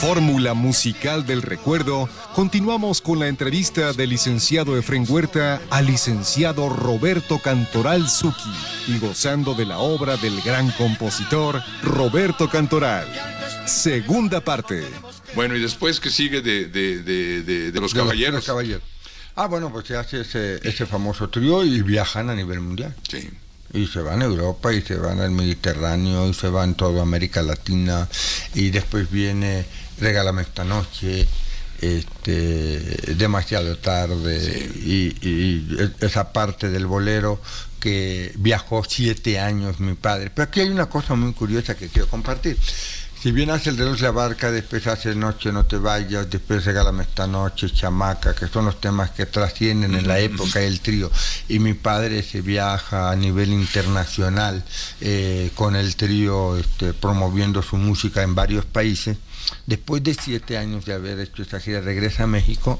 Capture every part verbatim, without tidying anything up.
fórmula musical del recuerdo, continuamos con la entrevista del licenciado Efrén Huerta al licenciado Roberto Cantoral Zucchi y gozando de la obra del gran compositor Roberto Cantoral. Segunda parte. Bueno, y después, ¿qué sigue de, de, de, de, de los de caballeros? Los, de los caballeros. Ah, bueno, pues se hace ese, ese famoso trío y viajan a nivel mundial. Sí. Y se van a Europa, y se van al Mediterráneo, y se van toda América Latina, y después viene Regálame esta noche, este, Demasiado tarde, sí. y, y esa parte del bolero que viajó siete años mi padre. Pero aquí hay una cosa muy curiosa que quiero compartir. Si bien hace el reloj la barca, después hace Noche no te vayas, después Regálame esta noche, Chamaca, que son los temas que trascienden en la época del trío. Y mi padre se viaja a nivel internacional eh, con el trío, este, promoviendo su música en varios países. Después de siete años de haber hecho esta gira, regresa a México.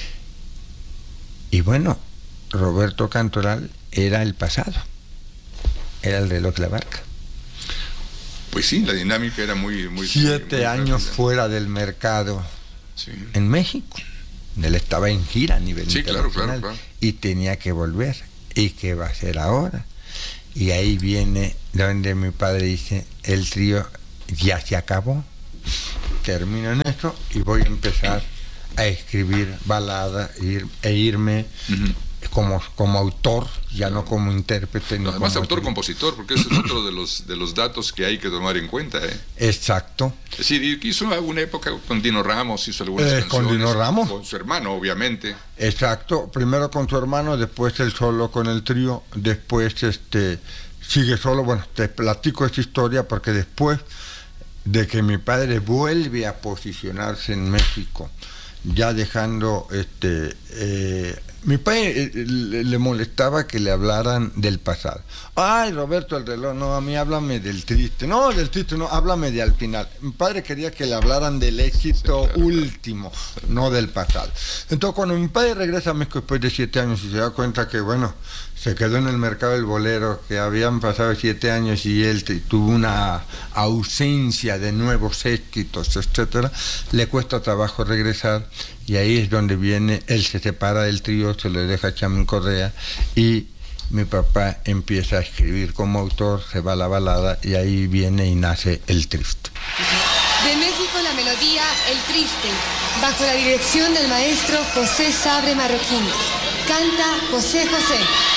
Y bueno, Roberto Cantoral era el pasado, era el reloj la barca. Pues sí, la dinámica era muy... muy Siete muy años rápida. Fuera del mercado, Sí. en México. Él estaba en gira a nivel Sí, claro, internacional, claro, claro. y tenía que volver. ¿Y qué va a hacer ahora? Y ahí viene donde mi padre dice, el trío ya se acabó, termino en esto y voy a empezar a escribir baladas e, ir, e irme... Uh-huh. Como, como autor, ya no como intérprete. No, además, como autor-compositor, porque ese es otro de los, de los datos que hay que tomar en cuenta. ¿eh? Exacto. Es decir, hizo alguna época con Dino Ramos, hizo algunas Eh, canciones. con Dino Ramos. Con su hermano, obviamente. Exacto. Primero con su hermano, después él solo con el trío, después este sigue solo. Bueno, te platico esta historia porque después de que mi padre vuelve a posicionarse en México, ya dejando este... Eh, mi padre eh, le, le molestaba que le hablaran del pasado. Ay, Roberto, el reloj, no, a mí háblame del triste. No, del triste no, háblame de al final. Mi padre quería que le hablaran del éxito sí, claro, último, claro. No del pasado. Entonces, cuando mi padre regresa a México después de siete años y se da cuenta que, bueno, se quedó en el mercado del bolero, que habían pasado siete años y él te, tuvo una ausencia de nuevos éxitos, etcétera, le cuesta trabajo regresar. Y ahí es donde viene, él se separa del trío, se lo deja a Chamín Correa y mi papá empieza a escribir como autor, se va a la balada y ahí viene y nace El Triste. De México la melodía El Triste, bajo la dirección del maestro José Sabre Marroquín. Canta José José.